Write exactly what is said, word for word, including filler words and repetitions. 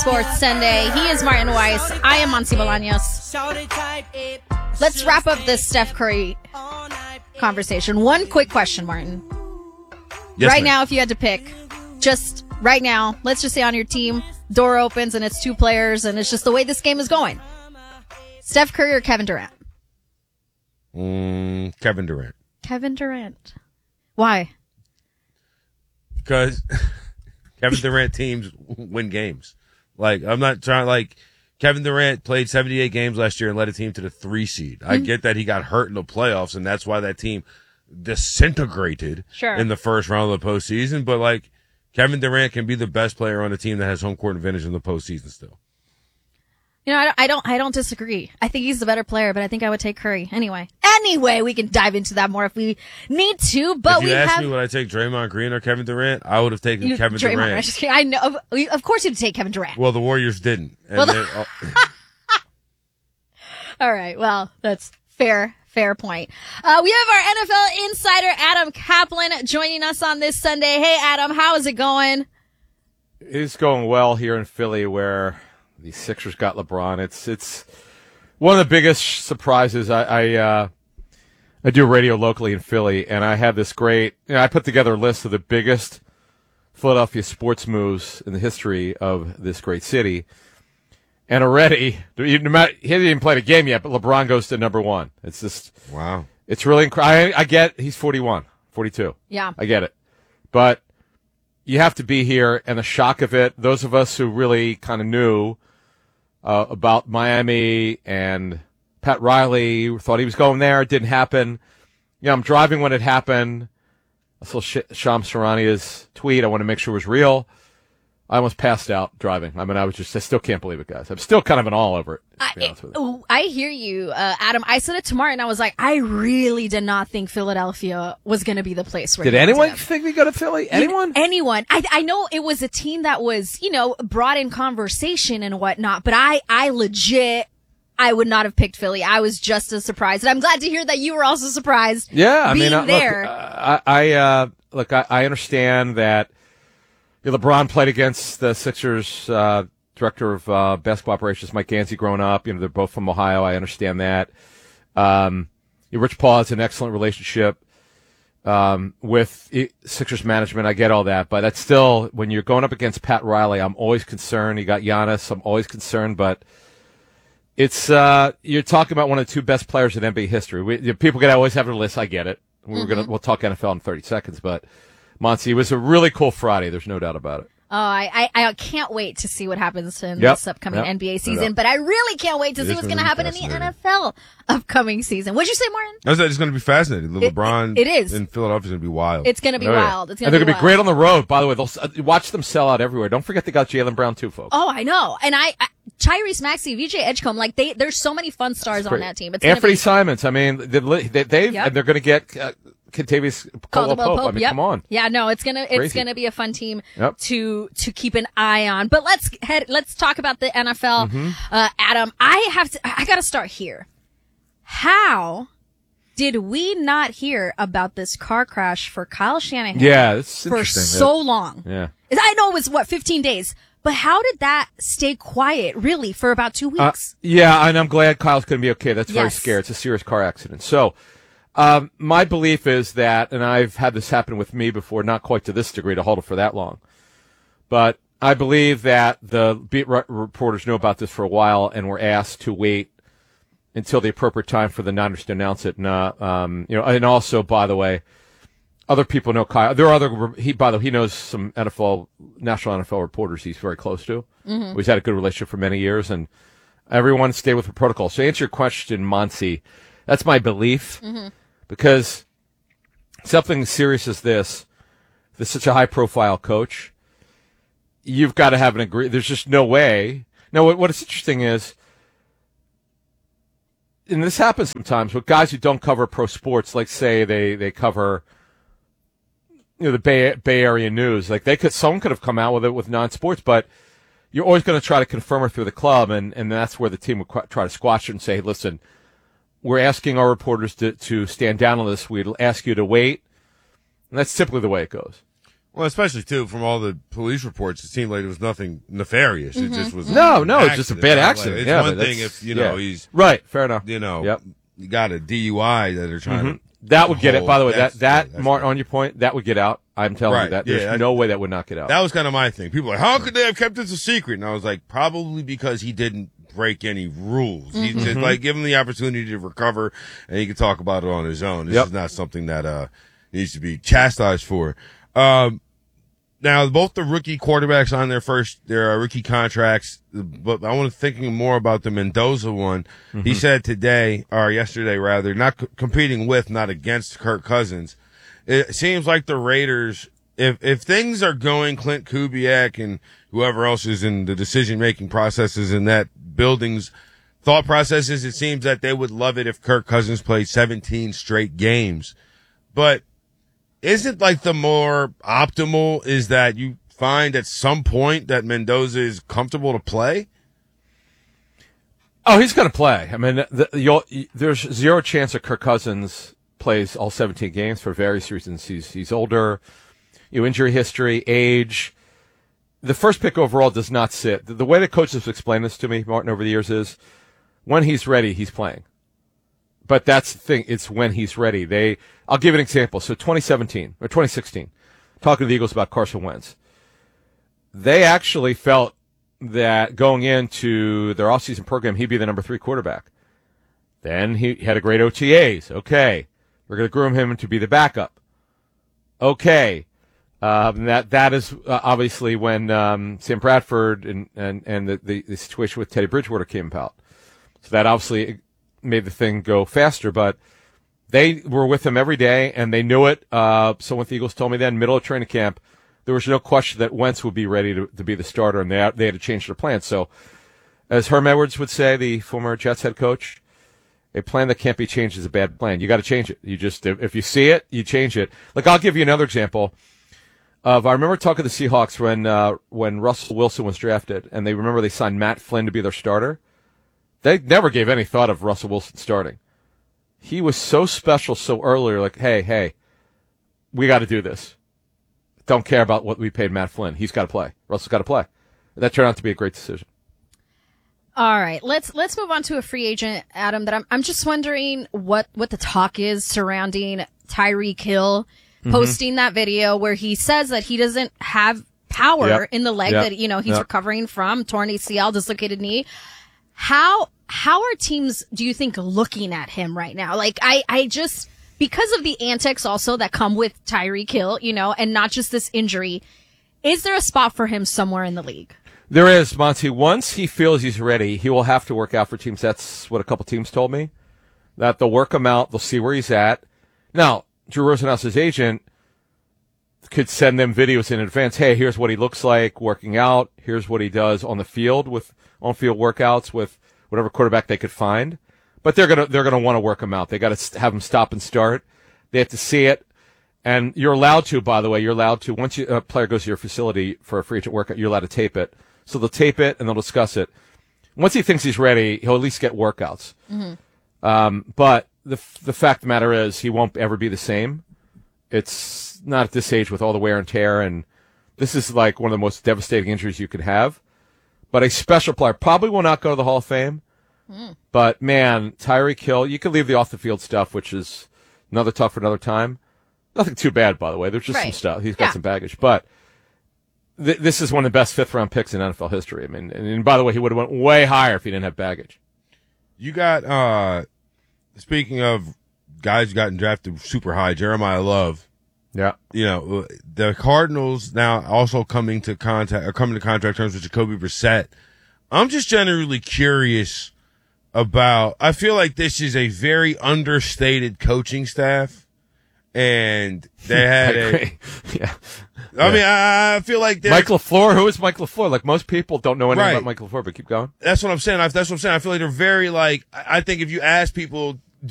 Sports Sunday. He is Martin Weiss. I am Monty Bolaños. Let's wrap up this Steph Curry conversation. One quick question, Martin. Yes, right ma'am. now, if you had to pick, just right now, let's just say on your team, door opens and it's two players and it's just the way this game is going. Steph Curry or Kevin Durant? Mm, Kevin Durant. Kevin Durant. Why? Because Kevin Durant teams win games. Like, I'm not trying, like, Kevin Durant played seventy-eight games last year and led a team to the three seed. Mm-hmm. I get that he got hurt in the playoffs, and that's why that team disintegrated sure. in the first round of the postseason. But, like, Kevin Durant can be the best player on a team that has home court advantage in the postseason still. You know, I don't, I don't, I don't disagree. I think he's the better player, but I think I would take Curry anyway. Anyway, we can dive into that more if we need to. But if you we asked have. me would I take Draymond Green or Kevin Durant, I would have taken You, Kevin Draymond, Durant. I, just, I know, of, of course, you'd take Kevin Durant. Well, the Warriors didn't. And well, the- then, oh. All right. Well, that's fair. Fair point. Uh, we have our N F L insider, Adam Kaplan, joining us on this Sunday. Hey, Adam, how is it going? It's going well here in Philly, where the Sixers got LeBron. It's it's one of the biggest surprises. I I, uh, I do radio locally in Philly, and I have this great. You know, I put together a list of the biggest Philadelphia sports moves in the history of this great city. And already, no matter, he hasn't even played a game yet, but LeBron goes to number one. It's just wow. It's really incredible. I, I get he's forty-one, forty-two. Yeah, I get it, but you have to be here, and the shock of it. Those of us who really kind of knew uh, about Miami and Pat Riley thought he was going there. It didn't happen. You know, I'm driving when it happened. I saw Sh- Shams Charania's tweet. I want to make sure it was real. I almost passed out driving. I mean, I was just, I still can't believe it, guys. I'm still kind of an all over it. To be I, honest with you. it, I hear you, uh, Adam. I said it to Martin. I was like, I really did not think Philadelphia was going to be the place where Did he went anyone to them. think we go to Philly? Anyone? You, anyone. I, I know it was a team that was, you know, brought in conversation and whatnot, but I, I legit, I would not have picked Philly. I was just as surprised. And I'm glad to hear that you were also surprised. Yeah, I being mean, uh, there. look, uh, I, I uh, look, I, I understand that you know, LeBron played against the Sixers uh, director of uh, basketball operations, Mike Gansey, growing up. You know, they're both from Ohio. I understand that. Um, you know, Rich Paul has an excellent relationship um, with it, Sixers management. I get all that, but that's still when you're going up against Pat Riley. I'm always concerned. You got Giannis. I'm always concerned, but. It's uh, you're talking about one of the two best players in N B A history. We, you know, people get always have their list. I get it. We're Mm-hmm. gonna we'll talk N F L in thirty seconds, but Monty, it was a really cool Friday. There's no doubt about it. Oh, I, I, I can't wait to see what happens in Yep. this upcoming Yep. N B A No season, doubt. but I really can't wait to It see is what's gonna going to be happen in the fascinating. N F L upcoming season. What'd you say, Martin? I said it's going to be fascinating. The It- LeBron it is. in Philadelphia is going to be wild. It's going to be Oh, yeah. wild. It's going And to they're be gonna be wild. great on the road. By the way, they'll s- uh, watch them sell out everywhere. Don't forget they got Jaylen Brown too, folks. Oh, I know. And I, I Tyrese Maxey, V J Edgecombe, like they, there's so many fun stars on Great. that team. It's gonna Anthony be Simons. I mean, they, they, they've Yep. and they're going to get uh, Contavious Caldwell Pope. Pope. I mean, Yep. come on. Yeah, no, it's gonna it's Crazy. gonna be a fun team Yep. to to keep an eye on. But let's head let's talk about the N F L. Mm-hmm. Uh, Adam, I have to I got to start here. How did we not hear about this car crash for Kyle Shanahan? Yeah, it's for interesting. so long. Yeah. I know it was what fifteen days, but how did that stay quiet really for about two Uh, weeks? yeah, and I'm glad Kyle's going to be okay. That's very Yes. scary. It's a serious car accident. So, um, my belief is that, and I've had this happen with me before, not quite to this degree to hold it for that long, but I believe that the beat re- reporters know about this for a while and were asked to wait until the appropriate time for the Niners to announce it. And, uh, um, you know, and also, by the way, other people know Kyle. There are other, he, by the way, he knows some N F L, national N F L reporters he's very close to. Mm-hmm. He's had a good relationship for many years, and everyone stay with the protocol. So to answer your question, Monty, that's my belief, Mm-hmm. because something serious as this, this is such a high-profile coach, you've got to have an agree. There's just no way. Now, what, what is interesting is, and this happens sometimes with guys who don't cover pro sports, like say they, they cover, you know, the Bay Bay Area news. Like they could, someone could have come out with it with non-sports, but you're always going to try to confirm it through the club, and, and that's where the team would qu- try to squash it and say, hey, listen, we're asking our reporters to, to stand down on this. We'd ask you to wait. And that's typically the way it goes. Well, especially too from all the police reports, it seemed like it was nothing nefarious. Mm-hmm. It just was no, no, it's it's just a bad accident. Like, it's yeah, one thing if you know yeah. he's right. Fair enough. You know, yep. you got a D U I that they're trying mm-hmm. to. That would get it. By the way, that's, that that that's Martin, right. on your point, that would get out. I'm telling right. you that. Yeah, There's I, no way that would not get out. That was kind of my thing. People were like, how could they have kept this a secret? And I was like, probably because he didn't break any rules. Mm-hmm. He just like give him the opportunity to recover, and he could talk about it on his own. This yep. is not something that uh needs to be chastised for. Um, now both the rookie quarterbacks on their first their uh, rookie contracts, but I want to thinking more about the Mendoza one. Mm-hmm. He said today or yesterday rather, not c- competing with, not against Kirk Cousins. It seems like the Raiders, if if things are going Clint Kubiak and whoever else is in the decision making processes in that building's thought processes, it seems that they would love it if Kirk Cousins played seventeen straight games. But isn't like the more optimal is that you find at some point that Mendoza is comfortable to play? Oh, he's going to play. I mean, the, you'll, there's zero chance that Kirk Cousins plays all seventeen games for various reasons. He's he's older, you know, injury history, age. The first pick overall does not sit. The, the way that coaches have explained this to me, Martin, over the years is when he's ready, he's playing. But that's the thing. It's when he's ready. They, I'll give an example. So twenty seventeen or twenty sixteen, talking to the Eagles about Carson Wentz. They actually felt that going into their offseason program, he'd be the number three quarterback. Then he had a great O T As. Okay. We're going to groom him to be the backup. Okay. Um, that, that is uh, obviously when, um, Sam Bradford and, and, and the, the, the situation with Teddy Bridgewater came about. So that obviously made the thing go faster, but they were with him every day and they knew it. Uh, so when the Eagles told me then, middle of training camp, there was no question that Wentz would be ready to, to be the starter, and they had, they had to change their plan. So, as Herm Edwards would say, the former Jets head coach, a plan that can't be changed is a bad plan. You got to change it. You just, if you see it, you change it. Like, I'll give you another example of, I remember talking to the Seahawks when, uh, when Russell Wilson was drafted, and they remember they signed Matt Flynn to be their starter. They never gave any thought of Russell Wilson starting. He was so special so early, like, hey, hey, we got to do this. Don't care about what we paid Matt Flynn. He's got to play. Russell's got to play. That turned out to be a great decision. All right, let's let's move on to a free agent, Adam. That I'm I'm just wondering what what the talk is surrounding Tyreek Hill mm-hmm. posting that video where he says that he doesn't have power yep. in the leg yep. that you know he's yep. recovering from, torn A C L, dislocated knee. How how are teams, do you think, looking at him right now? Like I I just. Because of the antics also that come with Tyreek Hill, you know, and not just this injury, is there a spot for him somewhere in the league? There is, Monty. Once he feels he's ready, he will have to work out for teams. That's what a couple teams told me. That they'll work him out, they'll see where he's at. Now, Drew Rosenhaus's agent could send them videos in advance. Hey, here's what he looks like working out. Here's what he does on the field with on-field workouts with whatever quarterback they could find. But they're gonna they're gonna want to work him out. They got to have him stop and start. They have to see it, and you're allowed to. By the way, you're allowed to. Once you, a player goes to your facility for a free agent workout, you're allowed to tape it. So they'll tape it and they'll discuss it. Once he thinks he's ready, he'll at least get workouts. Mm-hmm. Um, but the the fact of the matter is, he won't ever be the same. It's not at this age with all the wear and tear, and this is like one of the most devastating injuries you could have. But a special player probably will not go to the Hall of Fame. Mm. But, man, Tyreek Hill, you can leave the off-the-field stuff, which is another talk for another time. Nothing too bad, by the way. There's just right. some stuff. He's got yeah. some baggage. But th- this is one of the best fifth-round picks in N F L history. I mean, and, and by the way, he would have went way higher if he didn't have baggage. You got, uh, speaking of guys who gotten drafted super high, Jeremiah Love. Yeah. You know, the Cardinals now also coming to contact, or coming to contract terms with Jacoby Brissett. I'm just generally curious about, I feel like this is a very understated coaching staff, and they had a, yeah. I yeah. mean, I, I feel like Mike LaFleur, who is Mike LaFleur? Like, most people don't know anything right. about Mike LaFleur, but keep going. That's what I'm saying. I, that's what I'm saying. I feel like they're very, like, I think if you ask people,